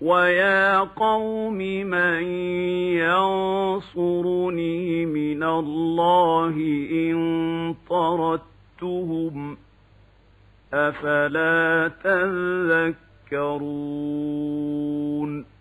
ويا قوم من ينصرني من الله إن طردتهم أفلا تذكرون